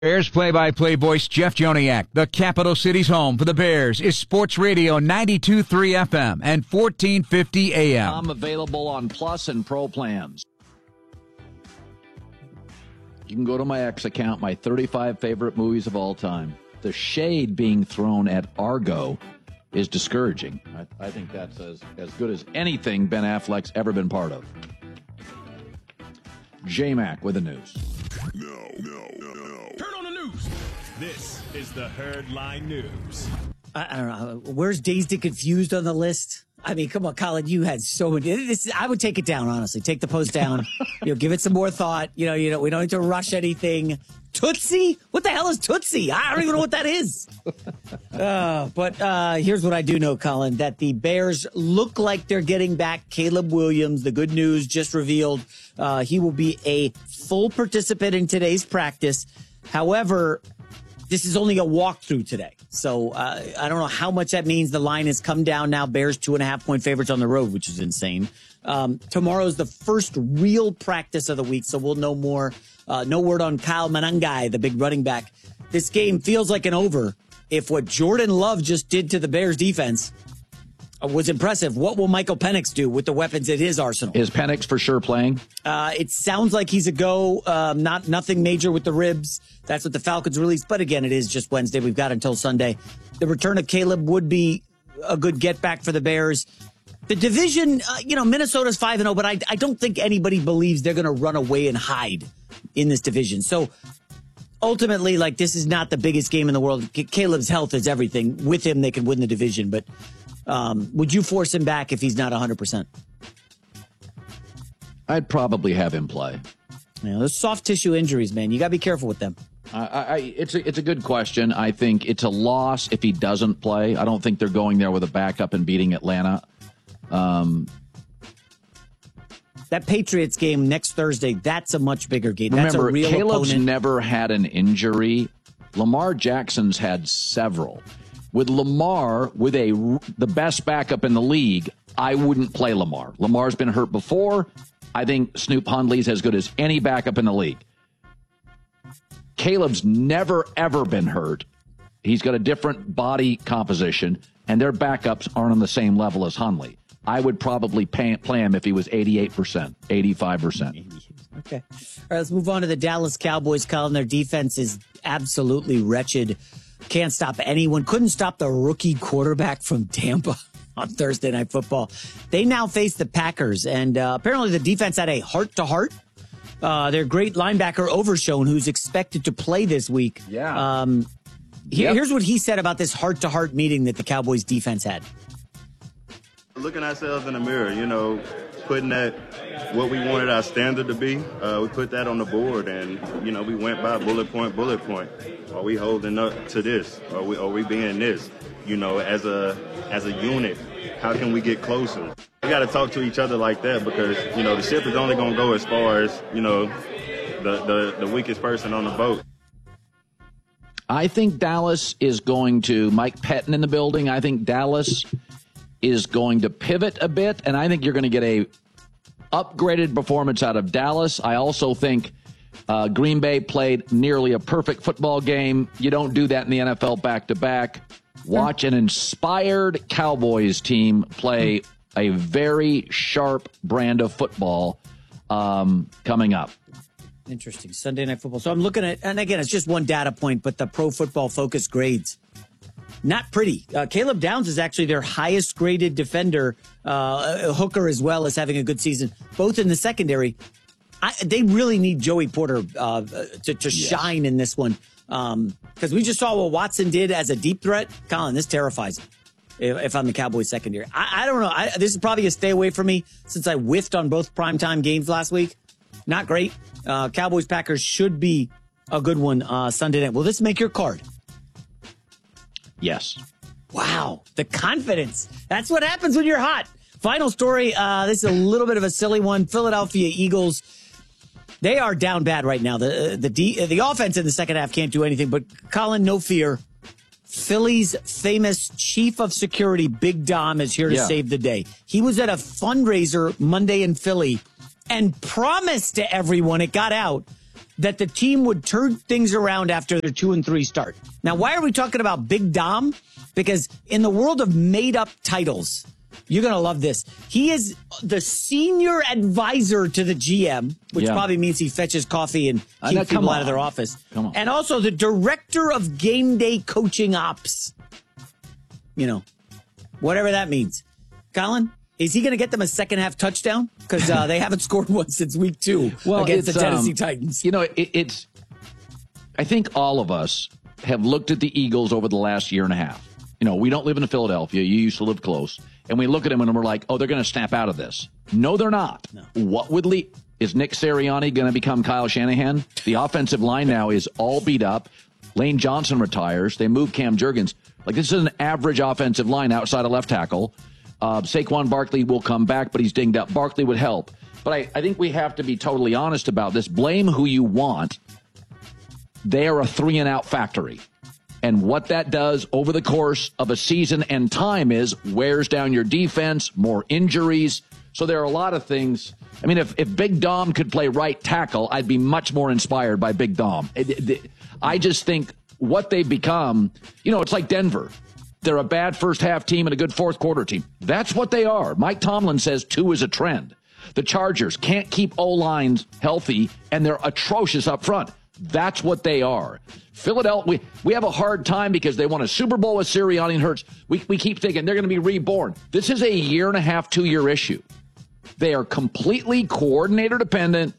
Bears play-by-play voice Jeff Joniak. The capital city's home for the Bears is Sports Radio 92.3 FM and 1450 AM. I'm available on Plus and Pro plans. You can go to my X account, my 35 favorite movies of all time. The shade being thrown at Argo is discouraging. I think that's as good as anything Ben Affleck's ever been part of. J-Mac with the news. No. Turn on the news. This is the Herdline News. I don't know. Where's Dazed and Confused on the list? I mean, come on, Colin, you had so many. I would take it down, honestly. Take the post down. Give it some more thought. We don't need to rush anything. Tootsie? What the hell is Tootsie? I don't even know what that is. But here's what I do know, Colin, that the Bears look like they're getting back Caleb Williams. The good news just revealed he will be a full participant in today's practice. However, this is only a walkthrough today. So I don't know how much that means. The line has come down now. Bears 2.5-point favorites on the road, which is insane. Tomorrow's the first real practice of the week, so we'll know more. No word on Kyle Manangai, the big running back. This game feels like an over. If what Jordan Love just did to the Bears defense was impressive, what will Michael Penix do with the weapons at his arsenal? Is Penix for sure playing? It sounds like he's a go. Nothing major with the ribs. That's what the Falcons released. But again, it is just Wednesday. We've got until Sunday. The return of Caleb would be a good get back for the Bears. The division, Minnesota's 5-0, but I don't think anybody believes they're going to run away and hide in this division. So ultimately, this is not the biggest game in the world. Caleb's health is everything. With him, they can win the division. But would you force him back if he's not 100%? I'd probably have him play. Those soft tissue injuries, man. You got to be careful with them. It's a good question. I think it's a loss if he doesn't play. I don't think they're going there with a backup and beating Atlanta. That Patriots game next Thursday, that's a much bigger game. That's Remember, a real Caleb's opponent. never had an injury. Lamar Jackson's had several. With Lamar, with the best backup in the league, I wouldn't play Lamar. Lamar's been hurt before. I think Snoop Hundley's as good as any backup in the league. Caleb's never, ever been hurt. He's got a different body composition, and their backups aren't on the same level as Hundley. I would probably play him if he was 88%, 85%. Okay. All right, let's move on to the Dallas Cowboys, Colin. Their defense is absolutely wretched. Can't stop anyone. Couldn't stop the rookie quarterback from Tampa on Thursday Night Football. They now face the Packers, and apparently the defense had a heart-to-heart. Their great linebacker, Overshown, who's expected to play this week. Yeah. Here's what he said about this heart-to-heart meeting that the Cowboys defense had. Looking ourselves in the mirror, putting that, what we wanted our standard to be, we put that on the board, and, we went by bullet point. Are we holding up to this? Are we being this? As a unit, how can we get closer? We got to talk to each other like that because, the ship is only going to go as far as, the weakest person on the boat. I think Dallas is going to, Mike Pettin in the building, I think Dallas is going to pivot a bit, and I think you're going to get a upgraded performance out of Dallas. I also think Green Bay played nearly a perfect football game. You don't do that in the NFL back-to-back. Watch an inspired Cowboys team play a very sharp brand of football coming up. Interesting. Sunday Night Football. So I'm looking at, and again, it's just one data point, but the Pro Football Focus grades. Not pretty. Caleb Downs is actually their highest graded defender. Hooker as well is having a good season, both in the secondary. They really need Joey Porter to shine in this one. Because we just saw what Watson did as a deep threat. Colin, this terrifies me if I'm the Cowboys secondary. I don't know. This is probably a stay away from me since I whiffed on both primetime games last week. Not great. Cowboys-Packers should be a good one Sunday night. Will this make your card? Yes. Wow. The confidence. That's what happens when you're hot. Final story. This is a little bit of a silly one. Philadelphia Eagles. They are down bad right now. The offense in the second half can't do anything, but Colin, no fear. Philly's famous chief of security, Big Dom, is here to save the day. He was at a fundraiser Monday in Philly and promised to everyone, it got out, that the team would turn things around after their 2-3 start. Now, why are we talking about Big Dom? Because in the world of made-up titles, you're going to love this. He is the senior advisor to the GM, which probably means he fetches coffee and keeps people out of their office. And also the director of game day coaching ops. You know, whatever that means. Colin, is he going to get them a second-half touchdown? Because they haven't scored one since week 2 against the Tennessee Titans. You know, it's. I think all of us have looked at the Eagles over the last year and a half. You know, we don't live in Philadelphia. You used to live close. And we look at them and we're like, oh, they're going to snap out of this. No, they're not. No. What would is Nick Sirianni going to become Kyle Shanahan? The offensive line now is all beat up. Lane Johnson retires. They move Cam Jurgens. Like, this is an average offensive line outside of left tackle. Saquon Barkley will come back, but he's dinged up. Barkley would help. But I think we have to be totally honest about this. Blame who you want. They are a 3-and-out factory. And what that does over the course of a season and time is wears down your defense, more injuries. So there are a lot of things. I mean, if Big Dom could play right tackle, I'd be much more inspired by Big Dom. I just think what they've become, you know, it's like Denver. They're a bad first-half team and a good fourth-quarter team. That's what they are. Mike Tomlin says 2 is a trend. The Chargers can't keep O-lines healthy, and they're atrocious up front. That's what they are. Philadelphia, we have a hard time because they won a Super Bowl with Sirianni and Hurts. We keep thinking they're going to be reborn. This is a 1.5, 2-year issue. They are completely coordinator dependent.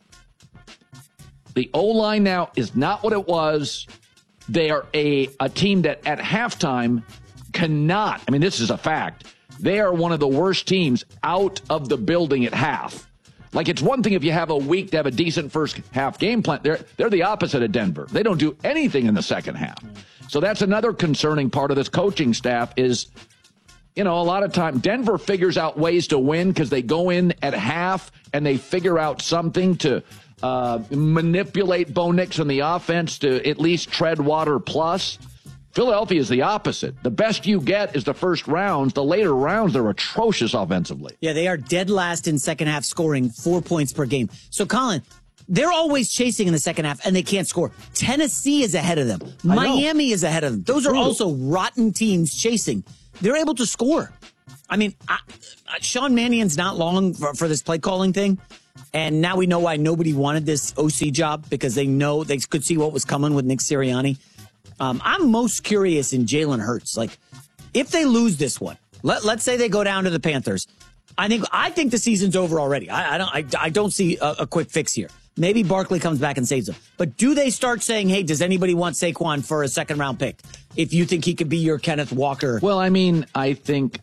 The O-line now is not what it was. They are a team that at halftime cannot, I mean, this is a fact. They are one of the worst teams out of the building at half. Like, it's one thing if you have a week to have a decent first half game plan. They're the opposite of Denver. They don't do anything in the second half. So that's another concerning part of this coaching staff is, you know, a lot of time Denver figures out ways to win because they go in at half and they figure out something to manipulate Bo Nix and the offense to at least tread water plus. Philadelphia is the opposite. The best you get is the first rounds. The later rounds, they're atrocious offensively. Yeah, they are dead last in second half scoring, 4 points per game. So, Colin, they're always chasing in the second half, and they can't score. Tennessee is ahead of them. Miami is ahead of them. Those are also rotten teams chasing. They're able to score. I mean, Sean Mannion's not long for this play calling thing. And now we know why nobody wanted this OC job, because they know they could see what was coming with Nick Sirianni. I'm most curious in Jalen Hurts. Like, if they lose this one, let's say they go down to the Panthers. I think the season's over already. I don't see a quick fix here. Maybe Barkley comes back and saves them. But do they start saying, hey, does anybody want Saquon for a second-round pick? If you think he could be your Kenneth Walker. Well, I mean, Howie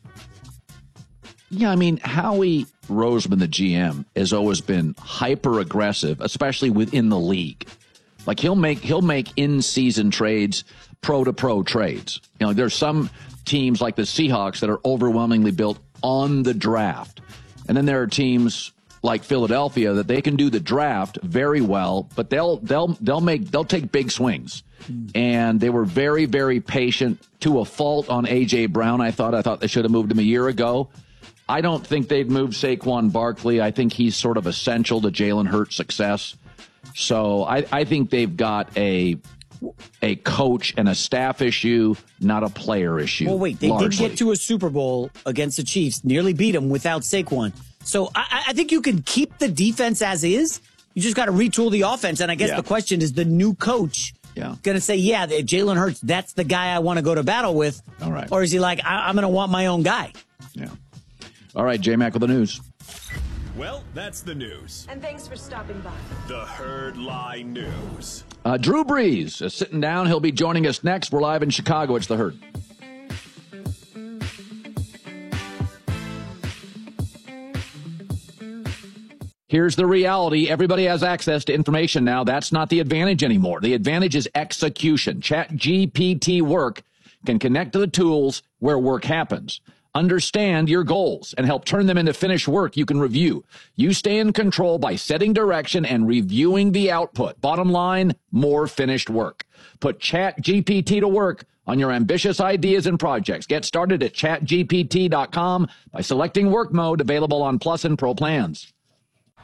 Roseman, the GM, has always been hyper-aggressive, especially within the league. Like, he'll make in-season trades, pro-to-pro trades. You know, there's some teams like the Seahawks that are overwhelmingly built on the draft. And then there are teams like Philadelphia that they can do the draft very well, but they'll take big swings. And they were very, very patient to a fault on A.J. Brown. I thought they should have moved him a year ago. I don't think they'd move Saquon Barkley. I think he's sort of essential to Jalen Hurts' success. So I think they've got a coach and a staff issue, not a player issue. Well, wait, they did get to a Super Bowl against the Chiefs, nearly beat them without Saquon. So I think you can keep the defense as is. You just got to retool the offense. And I guess the question is, the new coach going to say, Jalen Hurts, that's the guy I want to go to battle with? All right. Or is he like, I'm going to want my own guy? Yeah. All right, J-Mac with the news. Well, that's the news. And thanks for stopping by. The Herd Lie News. Drew Brees is sitting down. He'll be joining us next. We're live in Chicago. It's The Herd. Here's the reality. Everybody has access to information now. That's not the advantage anymore. The advantage is execution. ChatGPT Work can connect to the tools where work happens. Understand your goals and help turn them into finished work you can review. You stay in control by setting direction and reviewing the output. Bottom line, more finished work. Put ChatGPT to work on your ambitious ideas and projects. Get started at chatgpt.com by selecting work mode, available on Plus and Pro plans.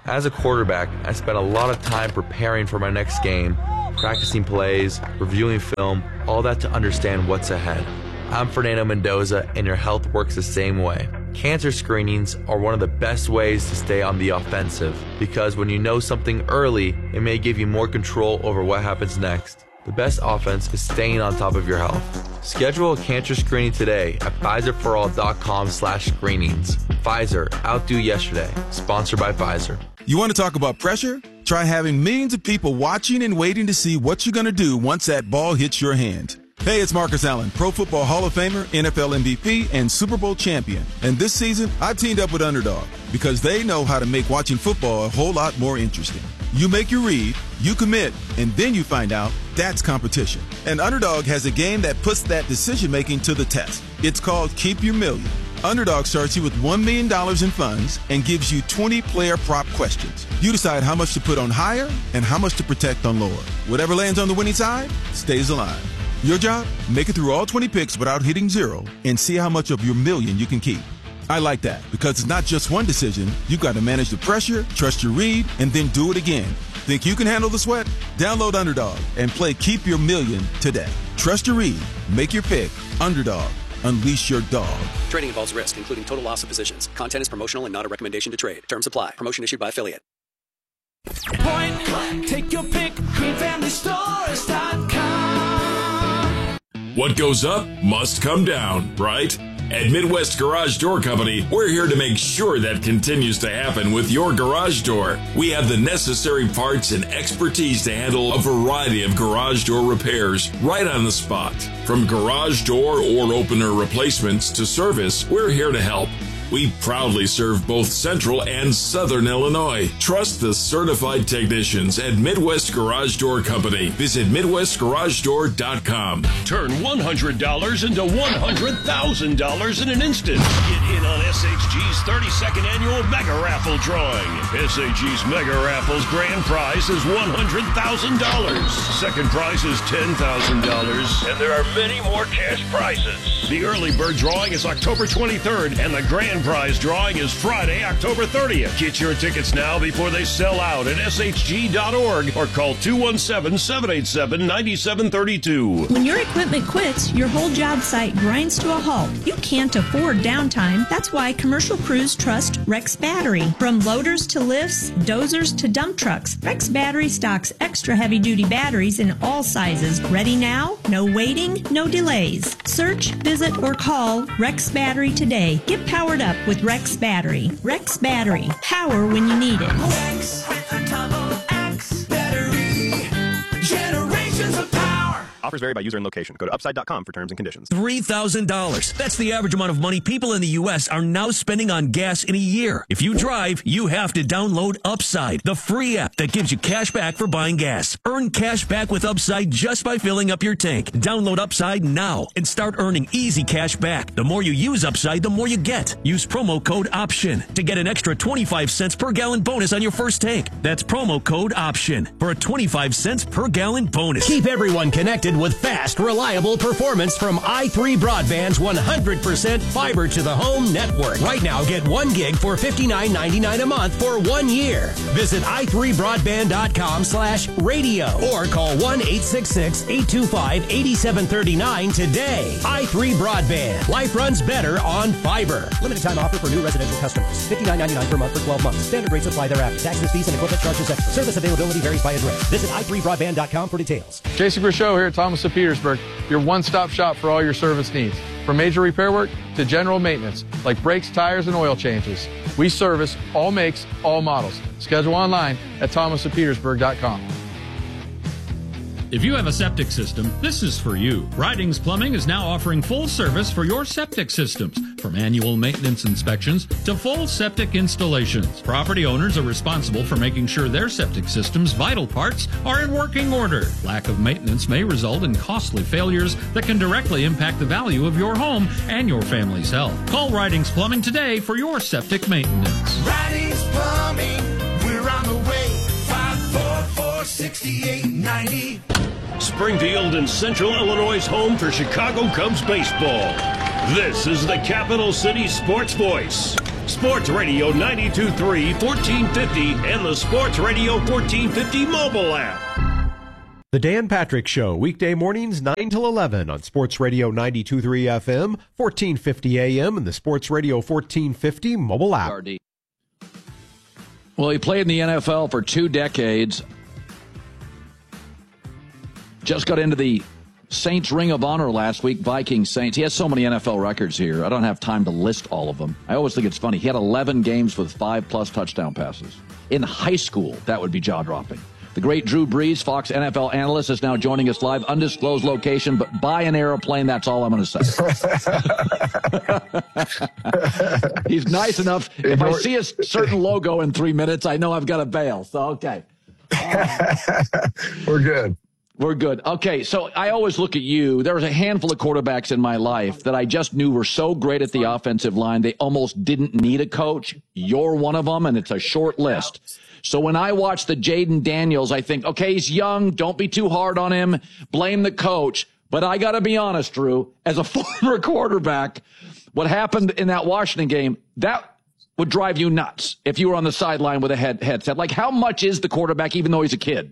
As a quarterback, I spent a lot of time preparing for my next game, practicing plays, reviewing film, all that to understand what's ahead. I'm Fernando Mendoza, and your health works the same way. Cancer screenings are one of the best ways to stay on the offensive, because when you know something early, it may give you more control over what happens next. The best offense is staying on top of your health. Schedule a cancer screening today at Pfizerforall.com/screenings. Pfizer, outdo yesterday. Sponsored by Pfizer. You want to talk about pressure? Try having millions of people watching and waiting to see what you're going to do once that ball hits your hand. Hey, it's Marcus Allen, Pro Football Hall of Famer, NFL MVP, and Super Bowl champion. And this season, I've teamed up with Underdog because they know how to make watching football a whole lot more interesting. You make your read, you commit, and then you find out that's competition. And Underdog has a game that puts that decision-making to the test. It's called Keep Your Million. Underdog starts you with $1 million in funds and gives you 20 player prop questions. You decide how much to put on higher and how much to protect on lower. Whatever lands on the winning side stays alive. Your job? Make it through all 20 picks without hitting zero and see how much of your million you can keep. I like that because it's not just one decision. You've got to manage the pressure, trust your read, and then do it again. Think you can handle the sweat? Download Underdog and play Keep Your Million today. Trust your read. Make your pick. Underdog. Unleash your dog. Trading involves risk, including total loss of positions. Content is promotional and not a recommendation to trade. Terms apply. Promotion issued by affiliate. Point blank, take your pick. GreenFamilyStores.com. What goes up must come down, right? At Midwest Garage Door Company, we're here to make sure that continues to happen with your garage door. We have the necessary parts and expertise to handle a variety of garage door repairs right on the spot. From garage door or opener replacements to service, we're here to help. We proudly serve both Central and Southern Illinois. Trust the certified technicians at Midwest Garage Door Company. Visit MidwestGarageDoor.com. Turn $100 into $100,000 in an instant. Get in on SHG's 32nd annual Mega Raffle drawing. SHG's Mega Raffle's grand prize is $100,000. Second prize is $10,000. And there are many more cash prizes. The early bird drawing is October 23rd, and the grand prize drawing is Friday, October 30th. Get your tickets now before they sell out at shg.org or call 217-787-9732. When your equipment quits, your whole job site grinds to a halt. You can't afford downtime. That's why commercial crews trust Rex Battery. From loaders to lifts, dozers to dump trucks, Rex Battery stocks extra heavy-duty batteries in all sizes. Ready now? No waiting, no delays. Search, visit, or call Rex Battery today. Get powered up with Rex Battery. Rex Battery. Power when you need it. Rex with a double X battery. Generations of power. Offers vary by user and location. Go to upside.com for terms and conditions. $3,000. That's the average amount of money people in the U.S. are now spending on gas in a year. If you drive, you have to download Upside, the free app that gives you cash back for buying gas. Earn cash back with Upside just by filling up your tank. Download Upside now and start earning easy cash back. The more you use Upside, the more you get. Use promo code OPTION to get an extra 25 cents per gallon bonus on your first tank. That's promo code OPTION for a 25 cents per gallon bonus. Keep everyone connected with fast, reliable performance from i3 Broadband's 100% fiber to the home network. Right now, get 1 gig for $59.99 a month for 1 year. Visit i3broadband.com/radio or call 1-866-825-8739 today. i3 Broadband. Life runs better on fiber. Limited time offer for new residential customers. $59.99 per month for 12 months. Standard rates apply thereafter. Taxes, fees, and equipment charges extra. Service availability varies by address. Visit i3broadband.com for details. Jason Grishow here at Thomas of Petersburg, your one-stop shop for all your service needs. From major repair work to general maintenance, like brakes, tires, and oil changes. We service all makes, all models. Schedule online at thomasofpetersburg.com. If you have a septic system, this is for you. Ridings Plumbing is now offering full service for your septic systems, from annual maintenance inspections to full septic installations. Property owners are responsible for making sure their septic system's vital parts are in working order. Lack of maintenance may result in costly failures that can directly impact the value of your home and your family's health. Call Ridings Plumbing today for your septic maintenance. Ridings Plumbing, we're on the way. 544-6890. Springfield and Central Illinois' home for Chicago Cubs baseball. This is the Capital City Sports Voice, Sports Radio 92.3, 1450, and the Sports Radio 1450 mobile app. The Dan Patrick Show, weekday mornings 9 till 11 on Sports Radio 92.3 FM, 1450 AM, and the Sports Radio 1450 mobile app. Well, he played in the NFL for 2 decades. Just got into the Saints Ring of Honor last week, Vikings Saints. He has so many NFL records here. I don't have time to list all of them. I always think it's funny. He had 11 games with 5+ touchdown passes. In high school, that would be jaw-dropping. The great Drew Brees, Fox NFL analyst, is now joining us live. Undisclosed location, but buy an airplane. That's all I'm going to say. He's nice enough. If I see a certain logo in 3 minutes, I know I've got to bail. So, okay. We're good. We're good. Okay, so I always look at you. There was a handful of quarterbacks in my life that I just knew were so great at the offensive line, they almost didn't need a coach. You're one of them, and it's a short list. So when I watch the Jaden Daniels, I think, okay, he's young. Don't be too hard on him. Blame the coach. But I got to be honest, Drew, as a former quarterback, what happened in that Washington game, that would drive you nuts if you were on the sideline with a headset. Like, how much is the quarterback, even though he's a kid?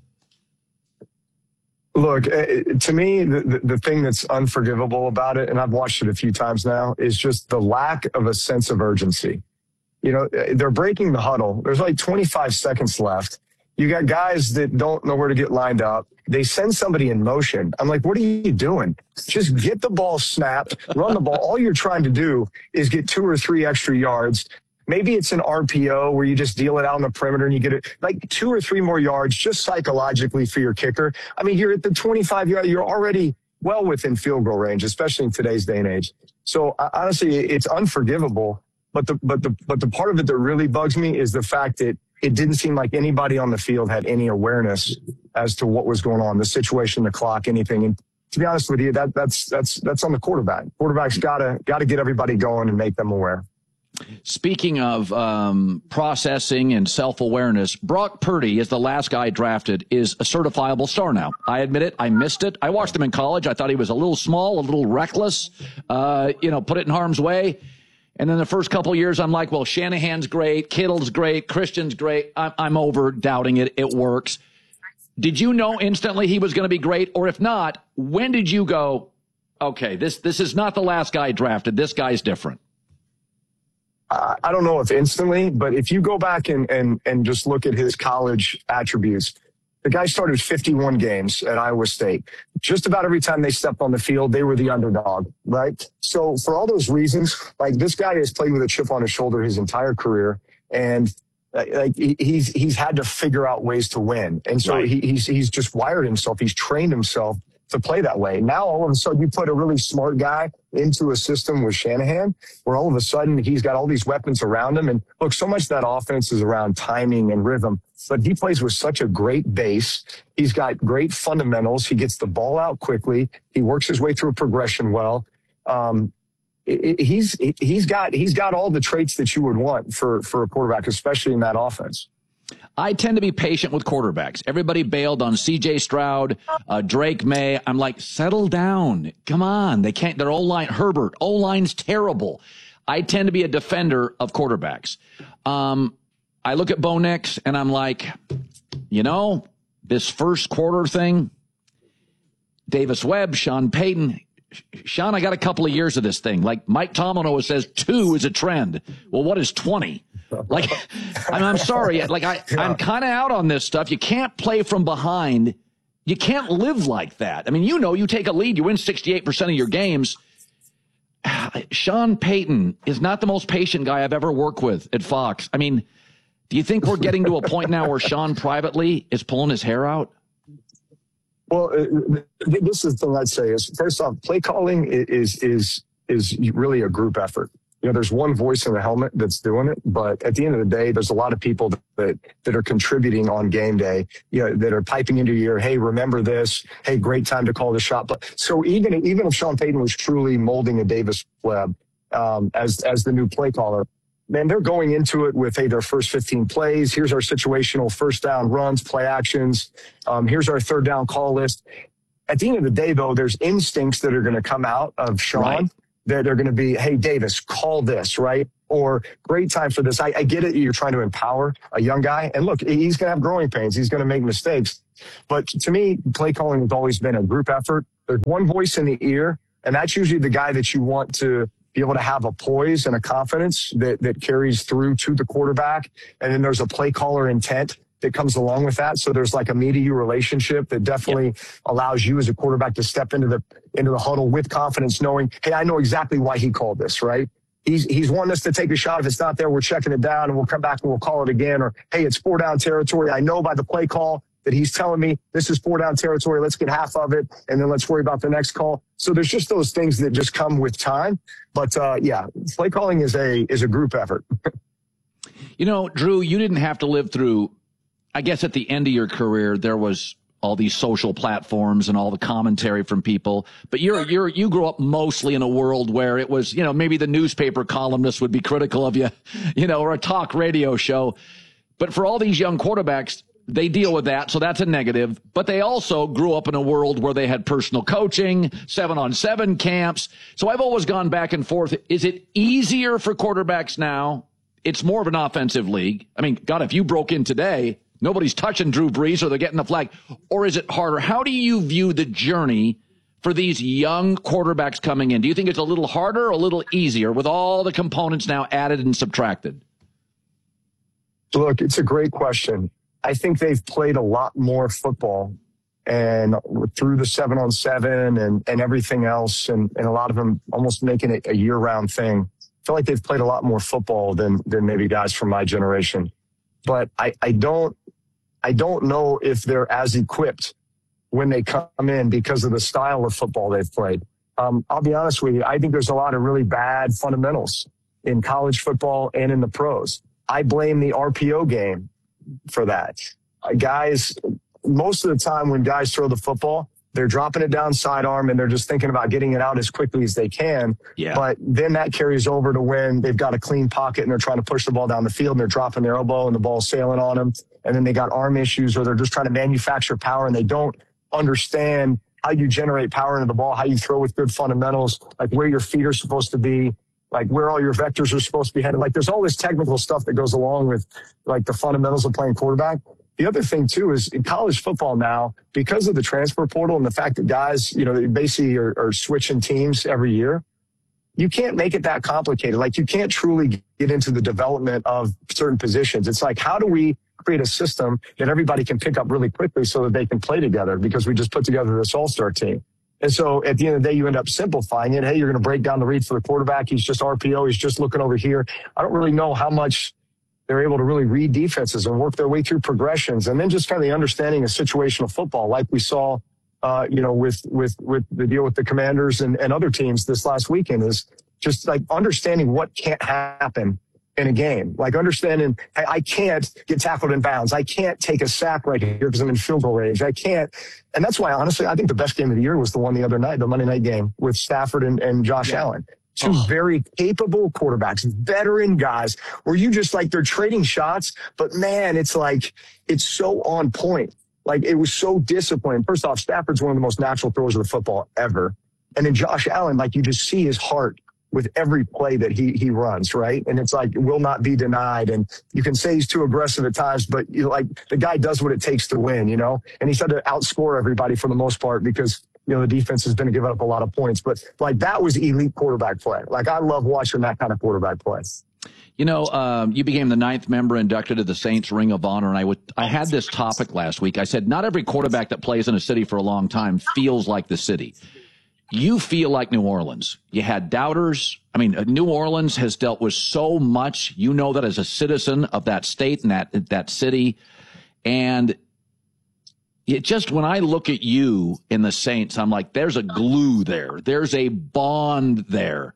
Look, to me, the thing that's unforgivable about it, and I've watched it a few times now, is just the lack of a sense of urgency. You know, they're breaking the huddle. There's like 25 seconds left. You got guys that don't know where to get lined up. They send somebody in motion. I'm like, what are you doing? Just get the ball snapped, run the ball. All you're trying to do is get 2 or 3 extra yards. Maybe it's an RPO where you just deal it out on the perimeter and you get it like 2 or 3 more yards just psychologically for your kicker. I mean, you're at the 25-yard, you're already well within field goal range, especially in today's day and age. So honestly, it's unforgivable. But the part of it that really bugs me is the fact that it didn't seem like anybody on the field had any awareness as to what was going on, the situation, the clock, anything. And to be honest with you, that's on the quarterback. Quarterback's gotta get everybody going and make them aware. Speaking of processing and self-awareness, Brock Purdy is the last guy drafted, is a certifiable star now. I admit it. I missed it. I watched him in college. I thought he was a little small, a little reckless, put it in harm's way. And then the first couple of years, I'm like, well, Shanahan's great. Kittle's great. Christian's great. I'm over doubting it. It works. Did you know instantly he was going to be great? Or if not, when did you go, okay, this is not the last guy drafted. This guy's different? I don't know if instantly, but if you go back and just look at his college attributes, the guy started 51 games at Iowa State. Just about every time they stepped on the field, they were the underdog, right? So for all those reasons, like this guy has played with a chip on his shoulder his entire career, and like he's had to figure out ways to win. And so right. he's just wired himself. He's trained himself to play that way. Now, all of a sudden, you put a really smart guy into a system with Shanahan, where all of a sudden he's got all these weapons around him. And look, so much of that offense is around timing and rhythm, but he plays with such a great base. He's got great fundamentals. He gets the ball out quickly. He works his way through a progression well. He's got all the traits that you would want for a quarterback, especially in that offense. I tend to be patient with quarterbacks. Everybody bailed on C.J. Stroud, Drake May. I'm like, settle down. Come on. They can't. Their O-line, Herbert, O-line's terrible. I tend to be a defender of quarterbacks. I look at Bo Nix and I'm like, this first quarter thing, Davis Webb, Sean Payton. Sean, I got a couple of years of this thing. Like Mike Tomlin always says, 2 is a trend. Well, what is 20? Like, I'm sorry. Like, I'm kind of out on this stuff. You can't play from behind. You can't live like that. I mean, you take a lead, you win 68% of your games. Sean Payton is not the most patient guy I've ever worked with at Fox. I mean, do you think we're getting to a point now where Sean privately is pulling his hair out? Well, this is the thing I'd say is, first off, play calling is really a group effort. There's one voice in the helmet that's doing it, but at the end of the day, there's a lot of people that are contributing on game day, that are piping into your ear, hey, remember this, hey, great time to call the shot. But so even if Sean Payton was truly molding a Davis Webb as the new play caller, man, they're going into it with, hey, their first 15 plays. Here's our situational first down runs, play actions. Here's our third down call list. At the end of the day, though, there's instincts that are going to come out of Sean. Right. that are going to be, hey, Davis, call this, right? Or great time for this. I get it. You're trying to empower a young guy. And look, he's going to have growing pains. He's going to make mistakes. But to me, play calling has always been a group effort. There's one voice in the ear, and that's usually the guy that you want to be able to have a poise and a confidence that carries through to the quarterback. And then there's a play caller intent that comes along with that. So there's like a me to you relationship that definitely allows you as a quarterback to step into the huddle with confidence, knowing, hey, I know exactly why he called this, right? He's wanting us to take a shot. If it's not there, we're checking it down and we'll come back and we'll call it again. Or, hey, it's 4 down territory. I know by the play call that he's telling me this is 4 down territory. Let's get half of it. And then let's worry about the next call. So there's just those things that just come with time. But yeah, play calling is a group effort. You know, Drew, you didn't have to live through, I guess at the end of your career, there was all these social platforms and all the commentary from people. But you grew up mostly in a world where it was, maybe the newspaper columnist would be critical of you, or a talk radio show. But for all these young quarterbacks, they deal with that. So that's a negative. But they also grew up in a world where they had personal coaching, 7-on-7 camps. So I've always gone back and forth. Is it easier for quarterbacks now? It's more of an offensive league. I mean, God, if you broke in today, nobody's touching Drew Brees or they're getting the flag. Or is it harder? How do you view the journey for these young quarterbacks coming in? Do you think it's a little harder or a little easier with all the components now added and subtracted? Look, it's a great question. I think they've played a lot more football and through the 7-on-7 and everything else. And a lot of them almost making it a year-round thing. I feel like they've played a lot more football than maybe guys from my generation. But I don't know if they're as equipped when they come in because of the style of football they've played. I'll be honest with you. I think there's a lot of really bad fundamentals in college football and in the pros. I blame the RPO game for that. Guys, most of the time when guys throw the football, they're dropping it down sidearm and they're just thinking about getting it out as quickly as they can. Yeah. But then that carries over to when they've got a clean pocket and they're trying to push the ball down the field and they're dropping their elbow and the ball's sailing on them. And then they got arm issues or they're just trying to manufacture power and they don't understand how you generate power into the ball, how you throw with good fundamentals, like where your feet are supposed to be, like where all your vectors are supposed to be headed. Like there's all this technical stuff that goes along with like the fundamentals of playing quarterback. The other thing too is in college football now, because of the transfer portal and the fact that guys, they basically are switching teams every year, you can't make it that complicated. Like you can't truly get into the development of certain positions. It's like, how do we create a system that everybody can pick up really quickly so that they can play together because we just put together this all-star team. And so at the end of the day, you end up simplifying it. Hey, you're going to break down the read for the quarterback. He's just RPO. He's just looking over here. I don't really know how much they're able to really read defenses and work their way through progressions. And then just kind of the understanding of situational football, like we saw, with the deal with the Commanders and other teams this last weekend, is just like understanding what can't happen in a game, like understanding, hey, I can't get tackled in bounds. I can't take a sack right here because I'm in field goal range. I can't. And that's why, honestly, I think the best game of the year was the one the other night, the Monday night game with Stafford and Josh Allen. Two very capable quarterbacks, veteran guys, where you just like they're trading shots, but man, it's like, it's so on point. Like it was so disciplined. First off, Stafford's one of the most natural throwers of the football ever. And then Josh Allen, like you just see his heart with every play that he runs, right? And it's like, will not be denied. And you can say he's too aggressive at times, but like the guy does what it takes to win, and he's had to outscore everybody for the most part because, the defense has been giving up a lot of points, but like that was elite quarterback play. Like I love watching that kind of quarterback play. You became the 9th member inducted to the Saints Ring of Honor, and I had this topic last week. I said, not every quarterback that plays in a city for a long time feels like the city. You feel like New Orleans. You had doubters. I mean, New Orleans has dealt with so much. You know that as a citizen of that state and that city. And it just, when I look at you in the Saints, I'm like, there's a glue there. There's a bond there.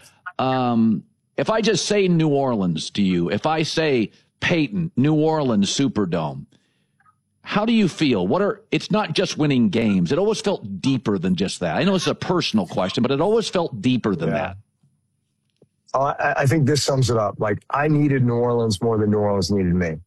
If I just say New Orleans to you, if I say Peyton, New Orleans Superdome, how do you feel? It's not just winning games. It always felt deeper than just that. I know it's a personal question, but it always felt deeper than that. I think this sums it up. Like I needed New Orleans more than New Orleans needed me.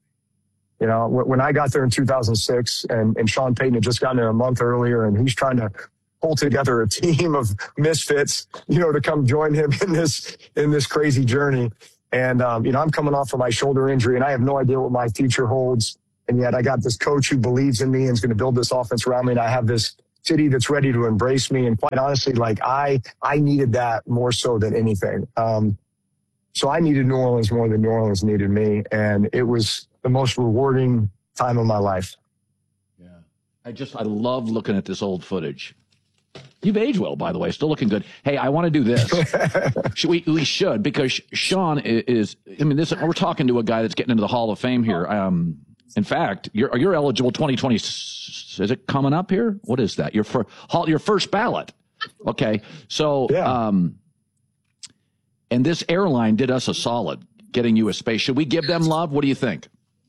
When I got there in 2006 and Sean Payton had just gotten there a month earlier and he's trying to pull together a team of misfits, to come join him in this crazy journey. And, I'm coming off of my shoulder injury and I have no idea what my future holds. And yet I got this coach who believes in me and is going to build this offense around me. And I have this city that's ready to embrace me. And quite honestly, I needed that more so than anything. So I needed New Orleans more than New Orleans needed me. And it was the most rewarding time of my life. Yeah. I love looking at this old footage. You've aged well, by the way. Still looking good. Hey, I want to do this. we should, because Sean is, we're talking to a guy that's getting into the Hall of Fame here. In fact, you're eligible 2020. Is it coming up here? What is that? Your first ballot. Okay. So, yeah. And this airline did us a solid getting you a space. Should we give them love? What do you think?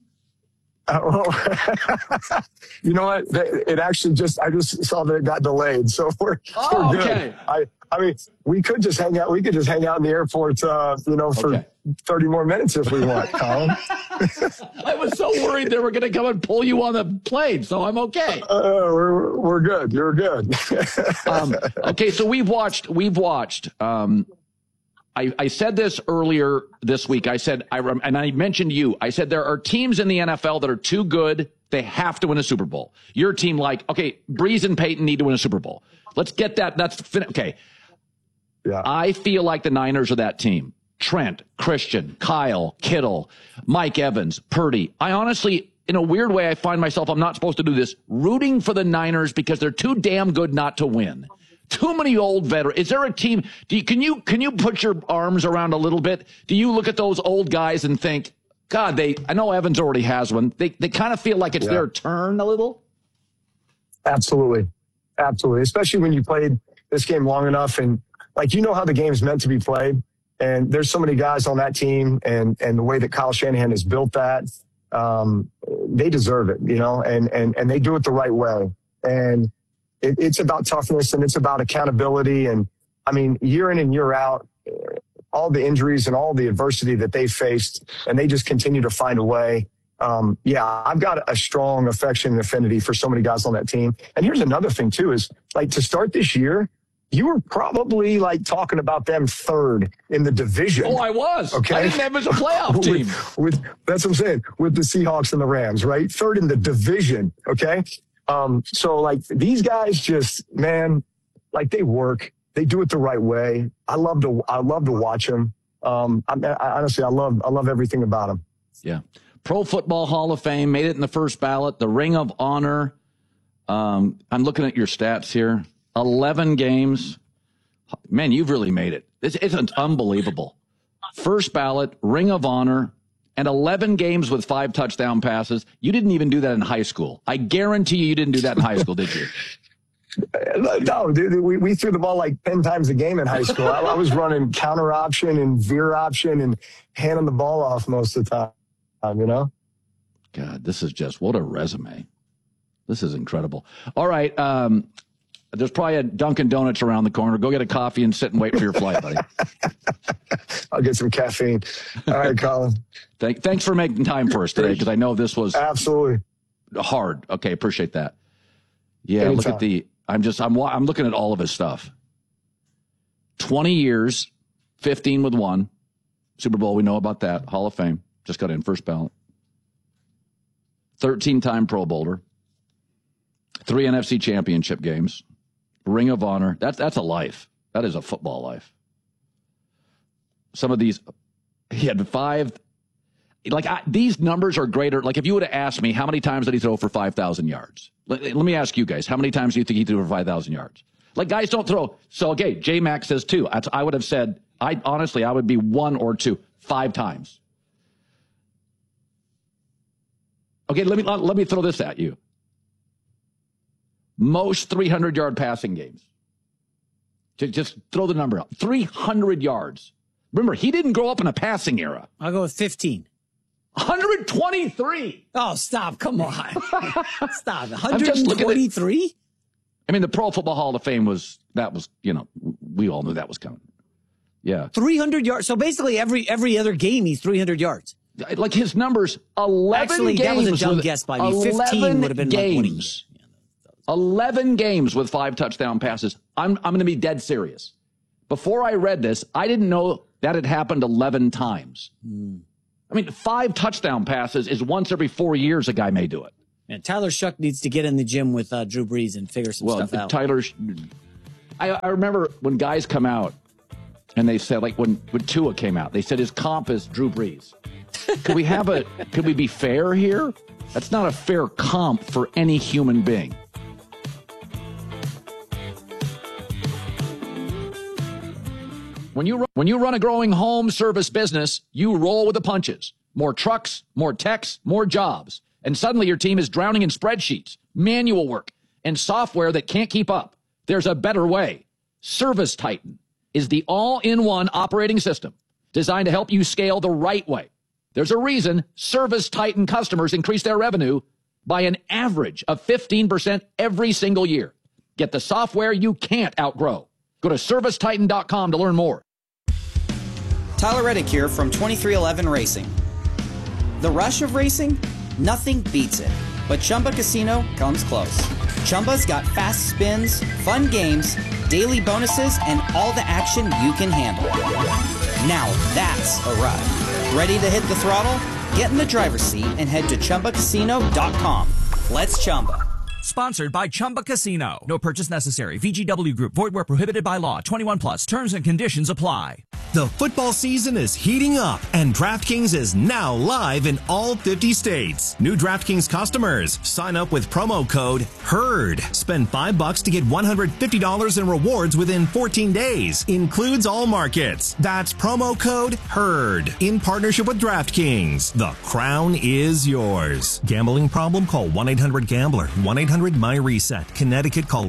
You know what? It actually I just saw that it got delayed. So we're good. Okay. I mean, we could just hang out. We could just hang out in the airport, for 30 more minutes if we want, Colin. I was so worried they were going to come and pull you on the plane, so I'm okay. We're good. You're good. Okay, so we've watched. I said this earlier this week. I said, and I mentioned you. I said there are teams in the NFL that are too good. They have to win a Super Bowl. Your team, Breeze and Peyton need to win a Super Bowl. Let's get that. Okay. Yeah. I feel like the Niners are that team. Trent, Christian, Kyle, Kittle, Mike Evans, Purdy. I honestly, in a weird way, I find myself, I'm not supposed to do this, rooting for the Niners because they're too damn good not to win. Too many old veterans. Is there a team? Can you put your arms around a little bit? Do you look at those old guys and think, God, I know Evans already has one. They kind of feel like it's their turn a little? Absolutely. Absolutely. Especially when you played this game long enough and how the game's meant to be played. And there's so many guys on that team and the way that Kyle Shanahan has built that, they deserve it, and they do it the right way. And it's about toughness and it's about accountability. And I mean, year in and year out, all the injuries and all the adversity that they faced, and they just continue to find a way. I've got a strong affection and affinity for so many guys on that team. And here's another thing too, is to start this year, you were probably talking about them third in the division. Oh, I was. Okay. I didn't have them as a playoff team. That's what I'm saying, with the Seahawks and the Rams, right? Third in the division. Okay. So these guys just, man, they work, they do it the right way. I love to watch them. Honestly, I love everything about them. Yeah. Pro Football Hall of Fame, made it in the first ballot, the Ring of Honor. I'm looking at your stats here. 11 games. Man, you've really made it. This isn't unbelievable. First ballot, Ring of Honor, and 11 games with 5 touchdown passes. You didn't even do that in high school. I guarantee you didn't do that in high school, did you? No, dude, we threw the ball 10 times a game in high school. I was running counter option and veer option and handing the ball off most of the time, God, this is just, what a resume. This is incredible. All right. There's probably a Dunkin' Donuts around the corner. Go get a coffee and sit and wait for your flight, buddy. I'll get some caffeine. All right, Colin. Thanks for making time for us today, because I know this was absolutely hard. Okay, appreciate that. Yeah, Anytime. Look at I'm looking at all of his stuff. 20 years, 15 with 1. Super Bowl, we know about that. Hall of Fame, just got in first ballot. 13-time Pro Bowler. 3 NFC championship games. Ring of Honor. That's a life. That is a football life. Some of these, he had 5. These numbers are greater. If you would have asked me, how many times did he throw for 5,000 yards? Let me ask you guys, how many times do you think he threw for 5,000 yards? Guys don't throw. So, okay, J-Mac says 2. I would have said, I would be 1 or 2, 5 times. Okay, let me throw this at you. Most 300-yard passing games. Just throw the number out. 300 yards. Remember, he didn't grow up in a passing era. I'll go with 15. 123. Oh, stop. Come on. Stop. 123? I mean, the Pro Football Hall of Fame was, we all knew that was coming. Yeah. 300 yards. So basically every other game, he's 300 yards. His numbers, 11 Actually, games. That was a dumb guess by me. 15 would have been games. 11 games with 5 touchdown passes. I'm going to be dead serious. Before I read this, I didn't know that had happened 11 times. I mean, 5 touchdown passes is once every 4 years a guy may do it. And Tyler Shuck needs to get in the gym with Drew Brees and figure some stuff out. I remember when guys come out and they said, like when Tua came out, they said his comp is Drew Brees. Could we be fair here? That's not a fair comp for any human being. When you run a growing home service business, you roll with the punches. More trucks, more techs, more jobs. And suddenly your team is drowning in spreadsheets, manual work, and software that can't keep up. There's a better way. Service Titan is the all-in-one operating system designed to help you scale the right way. There's a reason Service Titan customers increase their revenue by an average of 15% every single year. Get the software you can't outgrow. Go to ServiceTitan.com to learn more. Tyler Reddick here from 2311 Racing. The rush of racing? Nothing beats it. But Chumba Casino comes close. Chumba's got fast spins, fun games, daily bonuses, and all the action you can handle. Now that's a ride. Ready to hit the throttle? Get in the driver's seat and head to ChumbaCasino.com. Let's Chumba. Sponsored by Chumba Casino. No purchase necessary. VGW Group. Void where prohibited by law. 21 plus. Terms and conditions apply. The football season is heating up, and DraftKings is now live in all 50 states. New DraftKings customers, sign up with promo code HERD. Spend $5 to get $150 in rewards within 14 days. Includes all markets. That's promo code HERD. In partnership with DraftKings. The crown is yours. Gambling problem? Call 1-800-GAMBLER. 1-800-MY-RESET. Connecticut, call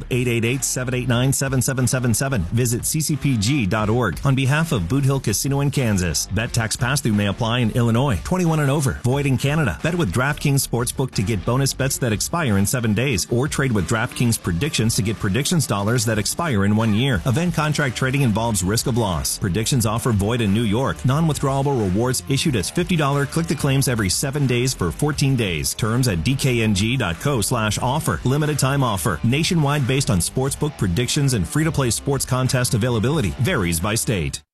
888-789-7777. Visit ccpg.org. On behalf of Boot Hill Casino in Kansas. Bet tax pass-through may apply in Illinois. 21 and over. Void in Canada. Bet with DraftKings Sportsbook to get bonus bets that expire in 7 days. Or trade with DraftKings Predictions to get predictions dollars that expire in 1 year. Event contract trading involves risk of loss. Predictions offer void in New York. Non-withdrawable rewards issued as $50 click-to-claims every 7 days for 14 days. Terms at dkng.co/offer. Limited time offer. Nationwide based on sportsbook predictions and free-to-play sports contest availability. Varies by state.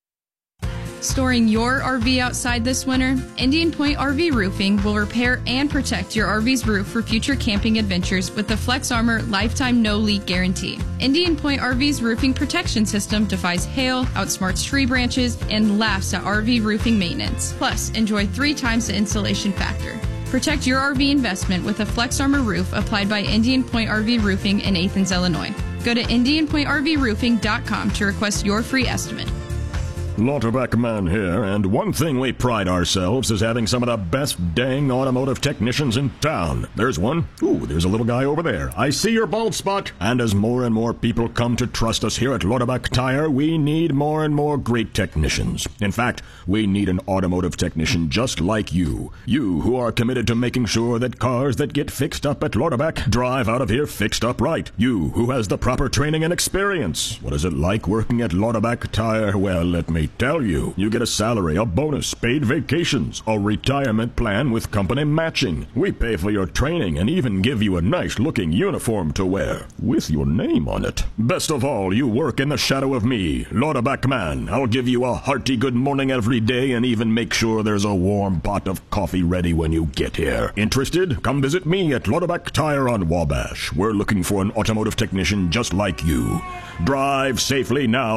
Storing your RV outside this winter? Indian Point RV Roofing will repair and protect your RV's roof for future camping adventures with the Flex Armor Lifetime No Leak Guarantee. Indian Point RV's roofing protection system defies hail, outsmarts tree branches, and laughs at RV roofing maintenance. Plus, enjoy 3 times the insulation factor. Protect your RV investment with a Flex Armor roof applied by Indian Point RV Roofing in Athens, Illinois. Go to IndianPointRVRoofing.com to request your free estimate. Lauterbach Man here, and one thing we pride ourselves is having some of the best dang automotive technicians in town. There's one. Ooh, there's a little guy over there. I see your bald spot. And as more and more people come to trust us here at Lauterbach Tire, we need more and more great technicians. In fact, we need an automotive technician just like you. You who are committed to making sure that cars that get fixed up at Lauterbach drive out of here fixed up right. You who has the proper training and experience. What is it like working at Lauterbach Tire? Well, let me tell you, you get a salary, a bonus, paid vacations, a retirement plan with company matching. We pay for your training and even give you a nice-looking uniform to wear with your name on it. Best of all, you work in the shadow of me, Lauterbach Man. I'll give you a hearty good morning every day and even make sure there's a warm pot of coffee ready when you get here. Interested? Come visit me at Lauterbach Tire on Wabash. We're looking for an automotive technician just like you. Drive safely now.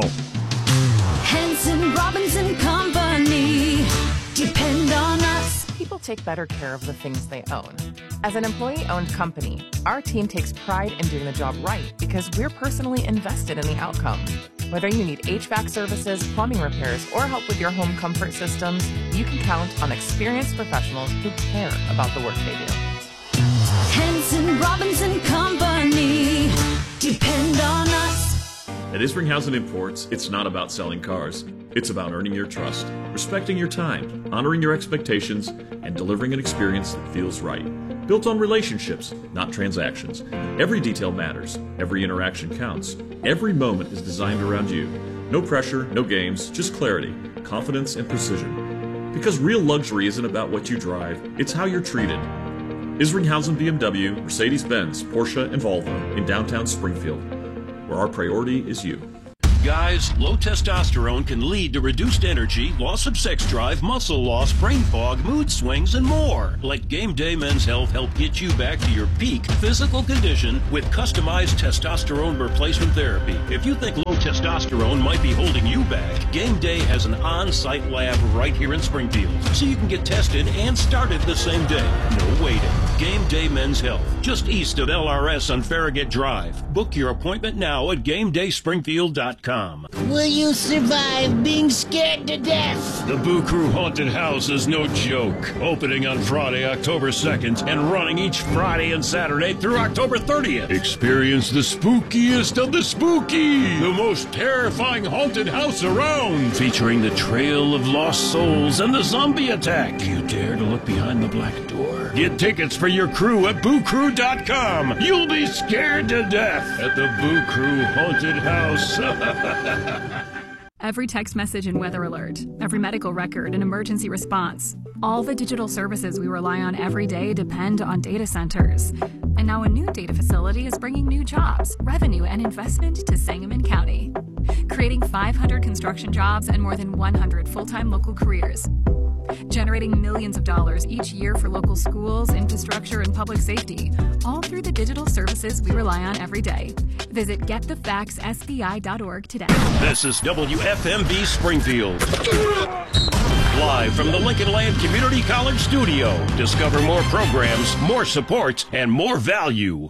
Henson Robinson Company. Depend on us. People take better care of the things they own. As an employee-owned company, our team takes pride in doing the job right because we're personally invested in the outcome. Whether you need HVAC services, plumbing repairs, or help with your home comfort systems, you can count on experienced professionals who care about the work they do. Henson Robinson Company. Depend on us. At Isringhausen Imports, it's not about selling cars. It's about earning your trust, respecting your time, honoring your expectations, and delivering an experience that feels right. Built on relationships, not transactions. Every detail matters. Every interaction counts. Every moment is designed around you. No pressure, no games, just clarity, confidence, and precision. Because real luxury isn't about what you drive, it's how you're treated. Isringhausen BMW, Mercedes-Benz, Porsche, and Volvo in downtown Springfield, where our priority is you. Guys, low testosterone can lead to reduced energy, loss of sex drive, muscle loss, brain fog, mood swings, and more. Let Game Day Men's Health help get you back to your peak physical condition with customized testosterone replacement therapy. If you think low testosterone might be holding you back, Game Day has an on-site lab right here in Springfield, so you can get tested and started the same day. No waiting. Game Day Men's Health, just east of LRS on Farragut Drive. Book your appointment now at GameDaySpringfield.com. Will you survive being scared to death? The Boo Crew Haunted House is no joke. Opening on Friday, October 2nd, and running each Friday and Saturday through October 30th. Experience the spookiest of the spooky. The most terrifying haunted house around. Featuring the Trail of Lost Souls and the Zombie Attack. Do you dare to look behind the black door? Get tickets for your crew at BooCrew.com. You'll be scared to death at the Boo Crew Haunted House. Every text message and weather alert, every medical record and emergency response. All the digital services we rely on every day depend on data centers. And now a new data facility is bringing new jobs, revenue, and investment to Sangamon County, creating 500 construction jobs and more than 100 full-time local careers, generating millions of dollars each year for local schools, infrastructure, and public safety, all through the digital services we rely on every day. Visit getthefactssbi.org today. This is WFMB Springfield. Live from the Lincoln Land Community College studio. Discover more programs, more support, and more value.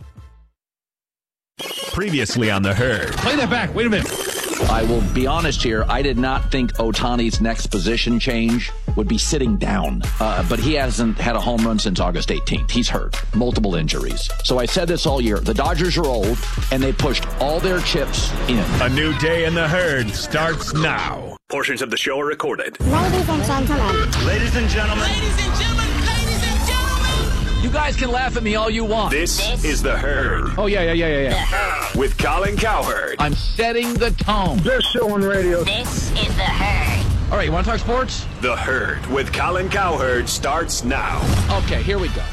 Previously on The Herd. Play that back. Wait a minute. I will be honest here. I did not think Ohtani's next position change would be sitting down. But he hasn't had a home run since August 18th. He's hurt. Multiple injuries. So I said this all year. The Dodgers are old, and they pushed all their chips in. A new day in The Herd starts now. Portions of the show are recorded. Ladies and gentlemen. Ladies and gentlemen. Ladies and gentlemen. Ladies and gentlemen. You guys can laugh at me all you want. This is The Herd. Oh, yeah. With Colin Cowherd. I'm setting the tone. Best show on radio. This is The Herd. All right, you want to talk sports? The Herd with Colin Cowherd starts now. Okay, here we go.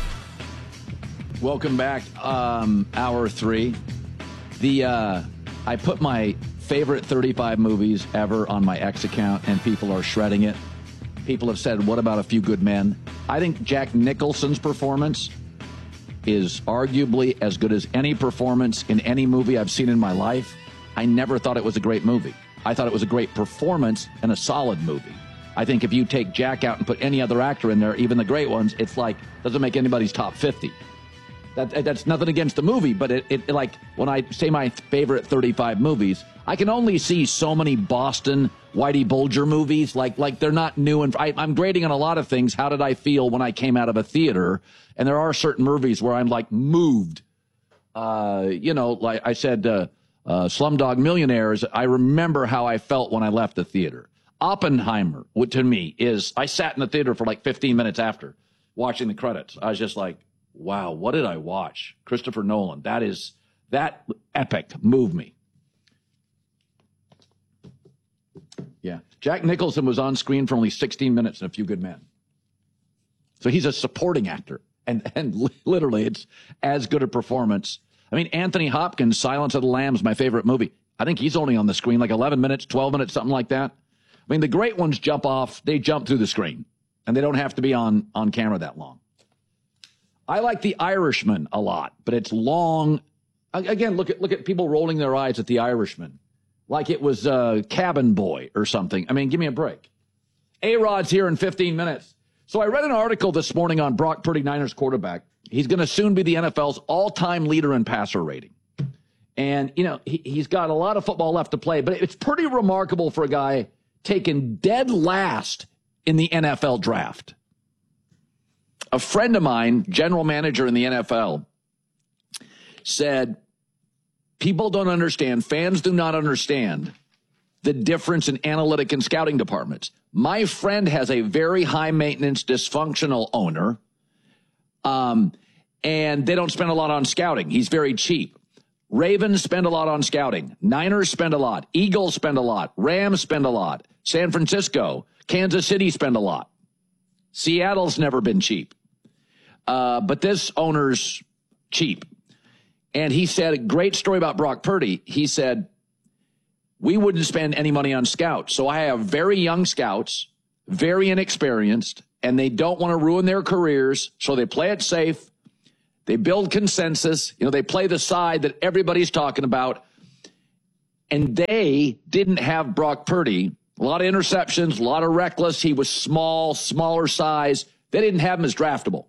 Welcome back, hour 3. I put my favorite 35 movies ever on my X account, and people are shredding it. People have said, what about A Few Good Men? I think Jack Nicholson's performance is arguably as good as any performance in any movie I've seen in my life. I never thought it was a great movie. I thought it was a great performance and a solid movie. I think if you take Jack out and put any other actor in there, even the great ones, it's like, doesn't make anybody's top 50. That's nothing against the movie, but it like, when I say my favorite 35 movies, I can only see so many Boston Whitey Bulger movies. Like they're not new. And I'm grading on a lot of things. How did I feel when I came out of a theater? And there are certain movies where I'm like moved. Like I said, Slumdog Millionaires, I remember how I felt when I left the theater. Oppenheimer, to me, is, I sat in the theater for like 15 minutes after watching the credits. I was just like, wow, what did I watch? Christopher Nolan, that epic moved me. Yeah. Jack Nicholson was on screen for only 16 minutes in A Few Good Men. So he's a supporting actor. And literally, it's as good a performance. I mean, Anthony Hopkins, Silence of the Lambs, my favorite movie. I think he's only on the screen like 11 minutes, 12 minutes, something like that. I mean, the great ones they jump through the screen. And they don't have to be on camera that long. I like The Irishman a lot, but it's long. Again, look at people rolling their eyes at The Irishman. Like it was Cabin Boy or something. I mean, give me a break. A-Rod's here in 15 minutes. So I read an article this morning on Brock Purdy, Niners quarterback. He's going to soon be the NFL's all-time leader in passer rating. And, he's got a lot of football left to play, but it's pretty remarkable for a guy taken dead last in the NFL draft. A friend of mine, general manager in the NFL, said, people don't understand, fans do not understand the difference in analytic and scouting departments. My friend has a very high-maintenance, dysfunctional owner, and they don't spend a lot on scouting. He's very cheap. Ravens spend a lot on scouting. Niners spend a lot. Eagles spend a lot. Rams spend a lot. San Francisco, Kansas City spend a lot. Seattle's never been cheap. But this owner's cheap. And he said a great story about Brock Purdy. He said, we wouldn't spend any money on scouts. So I have very young scouts, very inexperienced, and they don't want to ruin their careers. So they play it safe. They build consensus. They play the side that everybody's talking about. And they didn't have Brock Purdy. A lot of interceptions, a lot of reckless. He was smaller size. They didn't have him as draftable.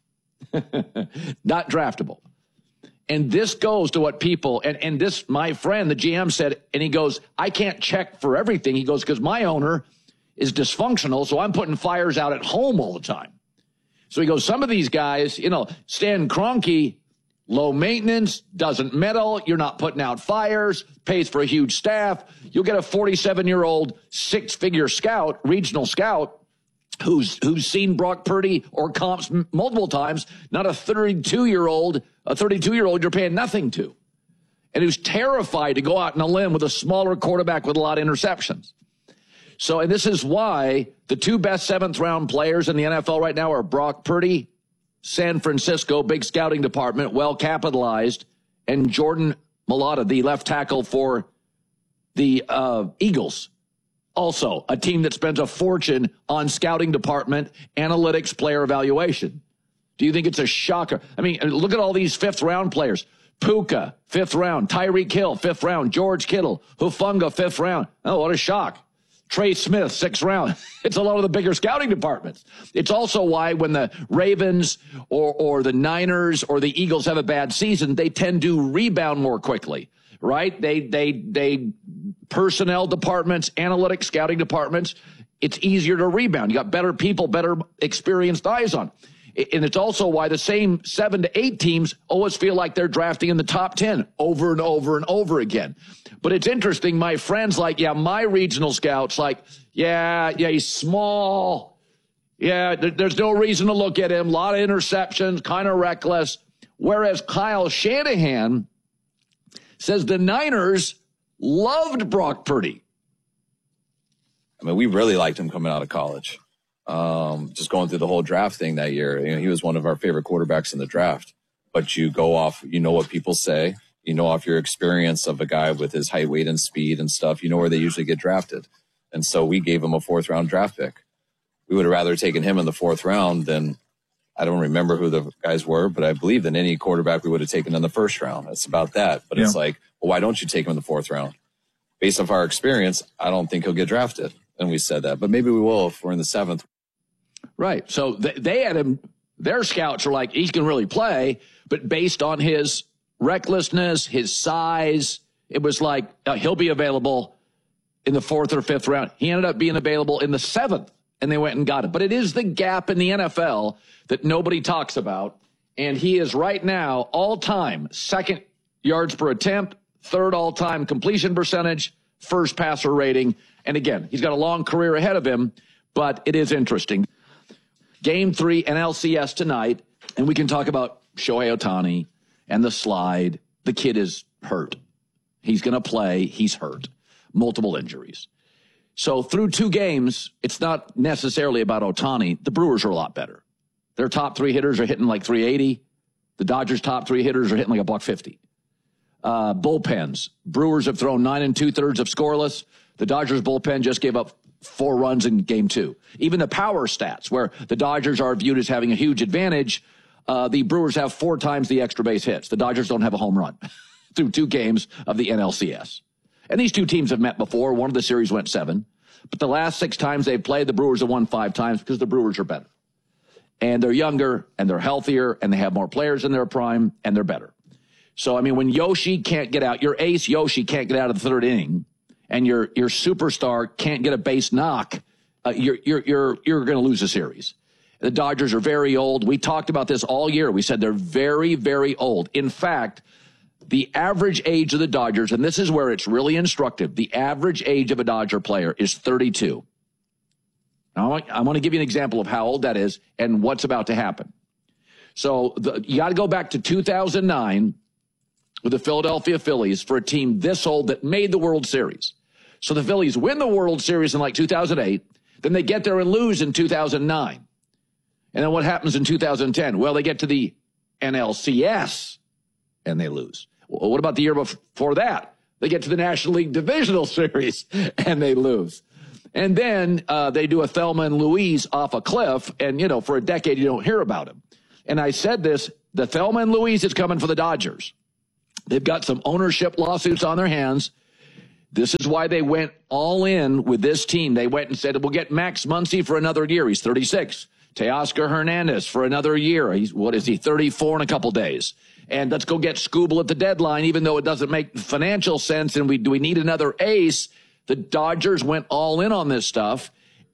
Not draftable. And this goes to what people, and this, my friend, the GM said, and he goes, I can't check for everything. He goes, because my owner is dysfunctional, so I'm putting fires out at home all the time. So he goes, some of these guys, Stan Kroenke, low maintenance, doesn't meddle, you're not putting out fires, pays for a huge staff. You'll get a 47-year-old, six-figure scout, regional scout, who's seen Brock Purdy or comps multiple times, not a 32-year-old you're paying nothing to, and who's terrified to go out on a limb with a smaller quarterback with a lot of interceptions. So, and this is why the two best seventh-round players in the NFL right now are Brock Purdy, San Francisco, big scouting department, well-capitalized, and Jordan Mailata, the left tackle for the Eagles. Also, a team that spends a fortune on scouting department, analytics, player evaluation. Do you think it's a shocker? I mean, look at all these fifth-round players. Puka, fifth round. Tyreek Hill, fifth round. George Kittle. Hufanga, fifth round. Oh, what a shock. Trey Smith, sixth round. It's a lot of the bigger scouting departments. It's also why when the Ravens or the Niners or the Eagles have a bad season, they tend to rebound more quickly, right? They personnel departments, analytics, scouting departments, it's easier to rebound. You got better people, better experienced eyes on. And it's also why the same 7 to 8 teams always feel like they're drafting in the top 10 over and over and over again. But it's interesting. My friends my regional scouts he's small. Yeah, there's no reason to look at him. A lot of interceptions, kind of reckless. Whereas Kyle Shanahan says the Niners loved Brock Purdy. I mean, we really liked him coming out of college. Just going through the whole draft thing that year, he was one of our favorite quarterbacks in the draft. But you go off, what people say, off your experience of a guy with his height, weight, and speed and stuff, where they usually get drafted. And so we gave him a 4th-round draft pick. We would have rather taken him in the 4th round than, I don't remember who the guys were, but I believe than any quarterback we would have taken in the 1st round. It's about that. But It's like, well, why don't you take him in the 4th round? Based off our experience, I don't think he'll get drafted. And we said that, but maybe we will if we're in the 7th. Right. So they had him, their scouts are like, he can really play, but based on his recklessness, his size, it was like he'll be available in the 4th or 5th round. He ended up being available in the 7th, and they went and got him. But it is the gap in the NFL that nobody talks about, and he is right now all-time 2nd yards per attempt, 3rd all-time completion percentage, 1st passer rating. And again, he's got a long career ahead of him, but it is interesting. Game 3 NLCS tonight, and we can talk about Shohei Ohtani and the slide. The kid is hurt. He's going to play. He's hurt. Multiple injuries. So through 2 games, it's not necessarily about Ohtani. The Brewers are a lot better. Their top 3 hitters are hitting like 380. The Dodgers' top 3 hitters are hitting like $150. Bullpens. Brewers have thrown 9 2/3 of scoreless. The Dodgers bullpen just gave up 4 runs in game 2. Even the power stats, where the Dodgers are viewed as having a huge advantage, the Brewers have 4 times the extra base hits. The Dodgers don't have a home run through 2 games of the NLCS. And these 2 teams have met before. One of the series went 7. But the last 6 times they've played, the Brewers have won 5 times because the Brewers are better. And they're younger, and they're healthier, and they have more players in their prime, and they're better. So, I mean, when Yoshi can't get out, your ace Yoshi can't get out of the 3rd inning, and your superstar can't get a base knock, you're going to lose a series. The Dodgers are very old. We talked about this all year. We said they're very, very old. In fact, the average age of the Dodgers, and this is where it's really instructive, the average age of a Dodger player is 32. Now, I want to give you an example of how old that is and what's about to happen. So you got to go back to 2009 with the Philadelphia Phillies for a team this old that made the World Series. So the Phillies win the World Series in like 2008. Then they get there and lose in 2009. And then what happens in 2010? Well, they get to the NLCS and they lose. Well, what about the year before that? They get to the National League Divisional Series and they lose. And then they do a Thelma and Louise off a cliff, and, you know, for a decade you don't hear about him. And I said this, the Thelma and Louise is coming for the Dodgers. They've got some ownership lawsuits on their hands. This is why they went all in with this team. They went and said, we'll get Max Muncy for another year. He's 36. Teoscar Hernandez for another year. He's, 34 in a couple days. And let's go get Skubal at the deadline, even though it doesn't make financial sense and we need another ace. The Dodgers went all in on this stuff.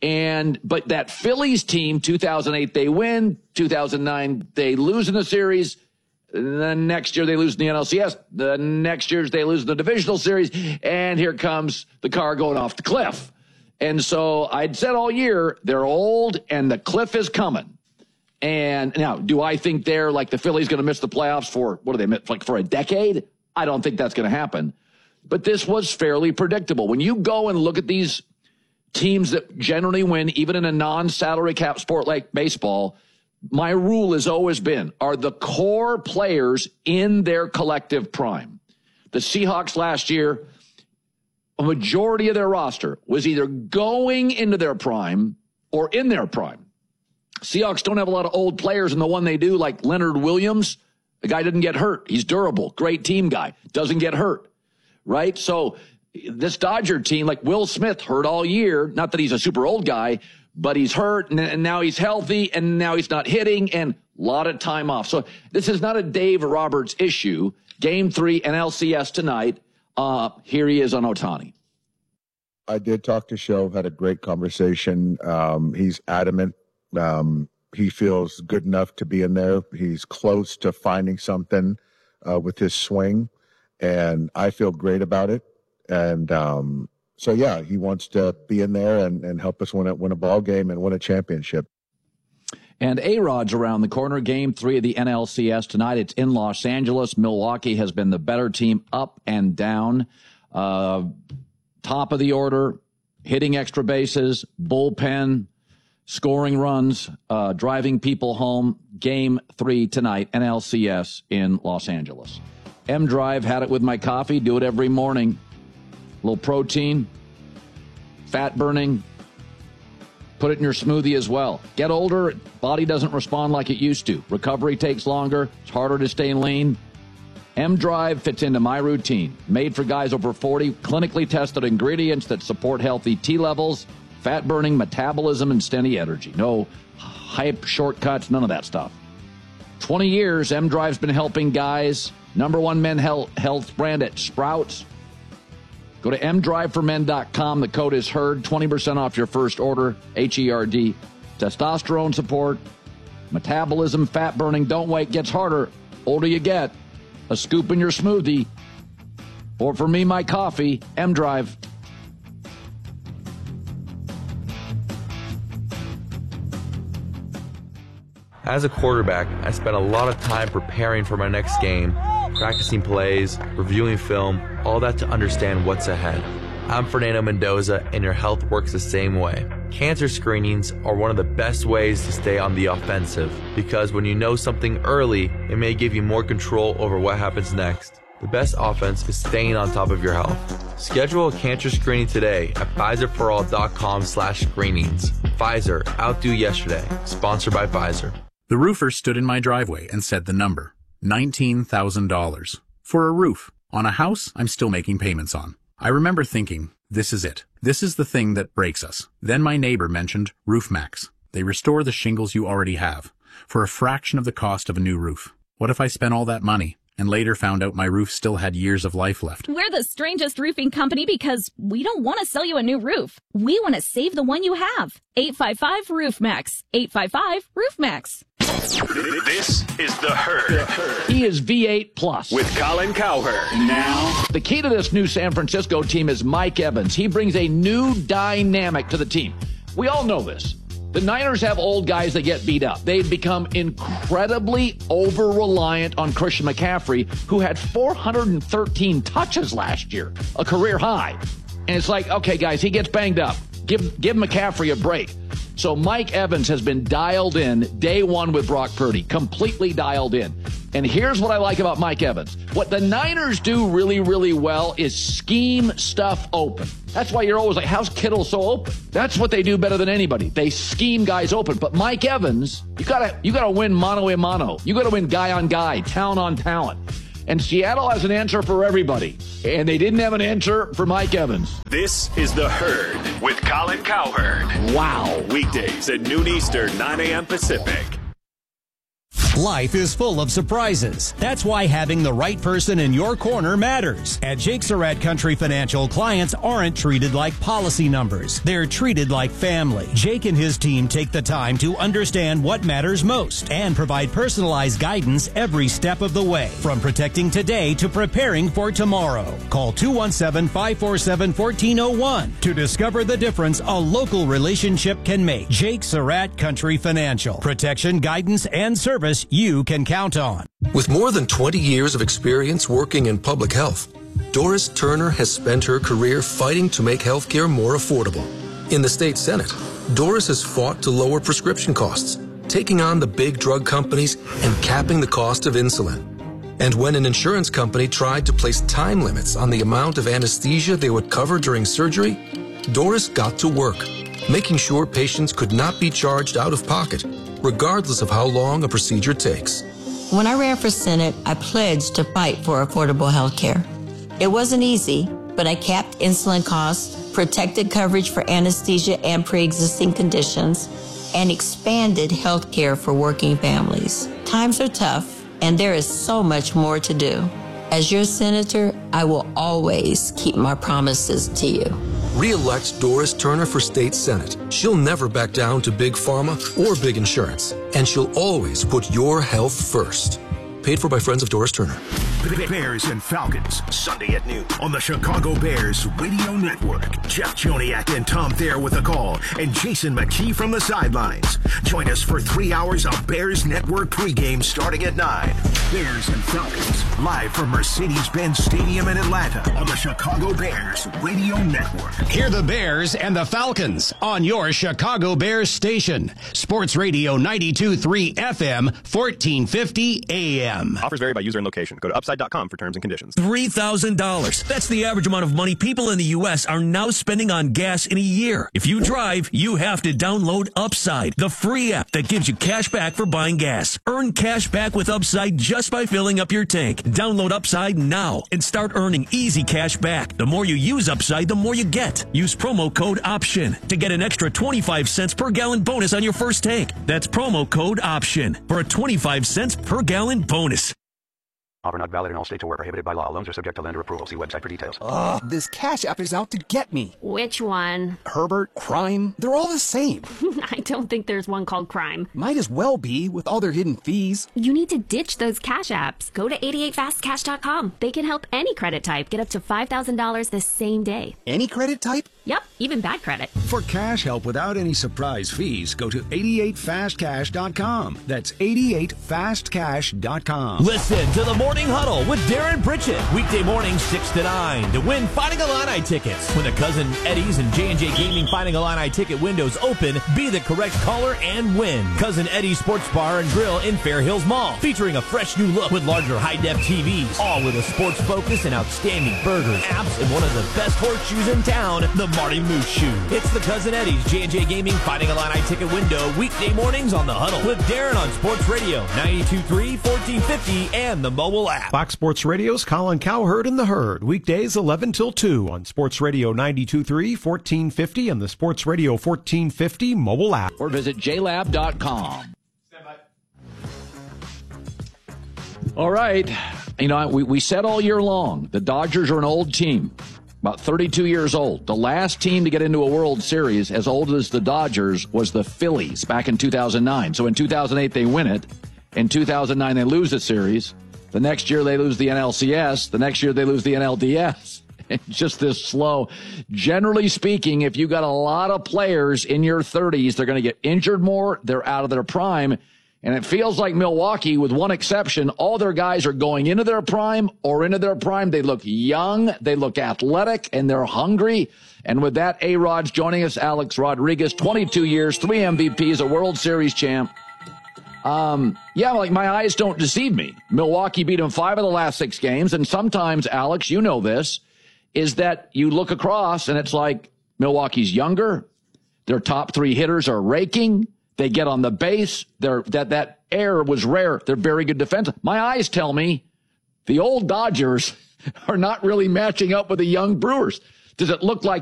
But that Phillies team, 2008, they win. 2009, they lose in the series. The next year, they lose in the NLCS. The next year, they lose in the divisional series. And here comes the car going off the cliff. And so I'd said all year, they're old and the cliff is coming. And now, do I think they're like the Phillies going to miss the playoffs for, for a decade? I don't think that's going to happen. But this was fairly predictable. When you go and look at these teams that generally win, even in a non-salary cap sport like baseball, my rule has always been, are the core players in their collective prime. The Seahawks last year, a majority of their roster was either going into their prime or in their prime. Seahawks don't have a lot of old players, and the one they do, like Leonard Williams, the guy didn't get hurt. He's durable, great team guy, doesn't get hurt, right? So this Dodger team, like Will Smith, hurt all year. Not that he's a super old guy, but he's hurt, and now he's healthy, and now he's not hitting, and a lot of time off. So this is not a Dave Roberts issue. Game 3, NLCS tonight. Here he is on Ohtani. I did talk to Shove, had a great conversation. He's adamant. He feels good enough to be in there. He's close to finding something with his swing, and I feel great about it. And so, yeah, he wants to be in there and help us win a ball game and win a championship. And A-Rod's around the corner. Game 3 of the NLCS tonight. It's in Los Angeles. Milwaukee has been the better team up and down. Top of the order, hitting extra bases, bullpen, scoring runs, driving people home. Game 3 tonight, NLCS in Los Angeles. M-Drive, had it with my coffee. Do it every morning. A little protein, fat burning. Put it in your smoothie as well. Get older, body doesn't respond like it used to. Recovery takes longer. It's harder to stay lean. M-Drive fits into my routine. Made for guys over 40, clinically tested ingredients that support healthy T levels, fat burning, metabolism, and steady energy. No hype, shortcuts, none of that stuff. 20 years, M-Drive's been helping guys. #1 men health brand at Sprouts. Go to mdriveformen.com. The code is HERD. 20% off your first order. HERD. Testosterone support, metabolism, fat burning. Don't wait. Gets harder. Older you get. A scoop in your smoothie. Or for me, my coffee. M-Drive. As a quarterback, I spent a lot of time preparing for my next game, practicing plays, reviewing film, all that to understand what's ahead. I'm Fernando Mendoza, and your health works the same way. Cancer screenings are one of the best ways to stay on the offensive, because when you know something early, it may give you more control over what happens next. The best offense is staying on top of your health. Schedule a cancer screening today at Pfizerforall.com/screenings. Pfizer, outdo yesterday. Sponsored by Pfizer. The roofer stood in my driveway and said the number, $19,000. For a roof on a house I'm still making payments on. I remember thinking, this is it. This is the thing that breaks us. Then my neighbor mentioned RoofMax. They restore the shingles you already have for a fraction of the cost of a new roof. What if I spent all that money and later found out my roof still had years of life left? We're the strangest roofing company because we don't want to sell you a new roof. We want to save the one you have. 855-ROOFMAX. 855-ROOFMAX. This is The Herd. He is V8 Plus. With Colin Cowherd. Now, the key to this new San Francisco team is Mike Evans. He brings a new dynamic to the team. We all know this. The Niners have old guys that get beat up. They've become incredibly over-reliant on Christian McCaffrey, who had 413 touches last year, a career high. And it's like, okay, guys, he gets banged up. Give McCaffrey a break. So Mike Evans has been dialed in day one with Brock Purdy, completely dialed in. And here's what I like about Mike Evans. What the Niners do really, really well is scheme stuff open. That's why you're always like, how's Kittle so open? That's what they do better than anybody. They scheme guys open. But Mike Evans, you gotta win mano a mano. You gotta win guy on guy, talent on talent. And Seattle has an answer for everybody. And they didn't have an answer for Mike Evans. This is The Herd with Colin Cowherd. Wow. Weekdays at noon Eastern, 9 a.m. Pacific. Life is full of surprises. That's why having the right person in your corner matters. At Jake Surratt Country Financial, clients aren't treated like policy numbers. They're treated like family. Jake and his team take the time to understand what matters most and provide personalized guidance every step of the way, from protecting today to preparing for tomorrow. Call 217-547-1401 to discover the difference a local relationship can make. Jake Surratt Country Financial. Protection, guidance, and service you can count on. With more than 20 years of experience working in public health, Doris Turner has spent her career fighting to make healthcare more affordable. In the state Senate, Doris has fought to lower prescription costs, taking on the big drug companies and capping the cost of insulin. And when an insurance company tried to place time limits on the amount of anesthesia they would cover during surgery, Doris got to work, making sure patients could not be charged out of pocket, regardless of how long a procedure takes. When I ran for Senate, I pledged to fight for affordable health care. It wasn't easy, but I capped insulin costs, protected coverage for anesthesia and pre-existing conditions, and expanded health care for working families. Times are tough, and there is so much more to do. As your senator, I will always keep my promises to you. Re-elect Doris Turner for state senate. She'll never back down to big pharma or big insurance, and she'll always put your health first. Paid for by friends of Doris Turner. Bears and Falcons, Sunday at noon on the Chicago Bears Radio Network. Jeff Joniak and Tom Thayer with a call, and Jason McKee from the sidelines. Join us for 3 hours of Bears Network pregame starting at 9. Bears and Falcons, live from Mercedes-Benz Stadium in Atlanta on the Chicago Bears Radio Network. Hear the Bears and the Falcons on your Chicago Bears station. Sports Radio 92.3 FM, 1450 AM. Offers vary by user and location. Go to upside.com for terms and conditions. $3,000. That's the average amount of money people in the U.S. are now spending on gas in a year. If you drive, you have to download Upside, the free app that gives you cash back for buying gas. Earn cash back with Upside just by filling up your tank. Download Upside now and start earning easy cash back. The more you use Upside, the more you get. Use promo code OPTION to get an extra 25 cents per gallon bonus on your first tank. That's promo code OPTION for a 25 cents per gallon bonus. Offer not valid in all states or where prohibited by law. Loans are subject to lender approval. See website for details. Ugh, this Cash App is out to get me. Which one? Herbert, Crime, they're all the same. I don't think there's one called Crime. Might as well be with all their hidden fees. You need to ditch those Cash Apps. Go to 88fastcash.com. They can help any credit type get up to $5,000 the same day. Any credit type? Yep, even bad credit. For cash help without any surprise fees, go to 88fastcash.com. That's 88fastcash.com. Listen to the Morning Huddle with Darren Pritchett. Weekday mornings 6 to 9 to win Fighting Illini tickets. When the Cousin Eddie's and J&J Gaming Fighting Illini ticket windows open, be the correct caller and win. Cousin Eddie's Sports Bar and Grill in Fair Hills Mall, featuring a fresh new look with larger high-def TVs, all with a sports focus and outstanding burgers, apps, and one of the best horseshoes in town, the Marty Moose Shoe. It's the Cousin Eddie's J&J Gaming Fighting Illini ticket window, weekday mornings on The Huddle with Darren on Sports Radio 92.3, 1450, and the mobile app. Fox Sports Radio's Colin Cowherd and the Herd, weekdays 11 till 2 on Sports Radio 92.3, 1450, and the Sports Radio 1450 mobile app. Or visit jlab.com. All right. You know, we said all year long, the Dodgers are an old team, about 32 years old. The last team to get into a World Series as old as the Dodgers was the Phillies back in 2009. So in 2008, they win it. In 2009, they lose the series. The next year, they lose the NLCS. The next year, they lose the NLDS. It's just this slow. Generally speaking, if you got a lot of players in your 30s, they're going to get injured more. They're out of their prime. And it feels like Milwaukee, with one exception, all their guys are going into their prime or into their prime. They look young, they look athletic, and they're hungry. And with that, A-Rod's joining us, Alex Rodriguez, 22 years, 3 MVPs, a World Series champ. My eyes don't deceive me. Milwaukee beat them 5 of the last 6 games. And sometimes, Alex, you know this, is that you look across and it's like Milwaukee's younger. Their top 3 hitters are raking. They get on the base. That air was rare. They're very good defensive. My eyes tell me the old Dodgers are not really matching up with the young Brewers. Does it look like